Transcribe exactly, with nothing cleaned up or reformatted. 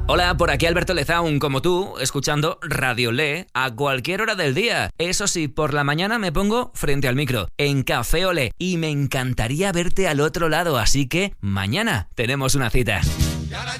Hola, por aquí Alberto Lezaun, como tú, escuchando Radio Le a cualquier hora del día. Eso sí, por la mañana me pongo frente al micro, en Café Olé, y me encantaría verte al otro lado, así que mañana tenemos una cita.